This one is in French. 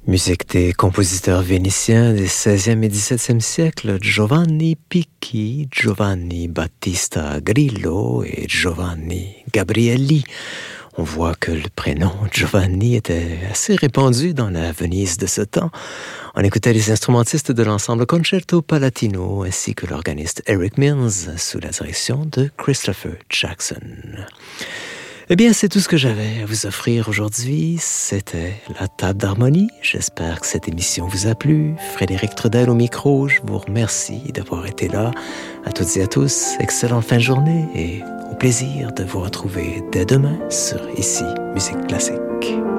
Musique des compositeurs vénitiens des XVIe et XVIIe siècles, Giovanni Picchi, Giovanni Battista Grillo et Giovanni Gabrielli. On voit que le prénom Giovanni était assez répandu dans la Venise de ce temps. On écoutait les instrumentistes de l'ensemble Concerto Palatino ainsi que l'organiste Eric Mills sous la direction de Christopher Jackson. Eh bien, c'est tout ce que j'avais à vous offrir aujourd'hui. C'était la table d'harmonie. J'espère que cette émission vous a plu. Frédéric Trudel au micro, je vous remercie d'avoir été là. À toutes et à tous, excellente fin de journée et au plaisir de vous retrouver dès demain sur Ici Musique Classique.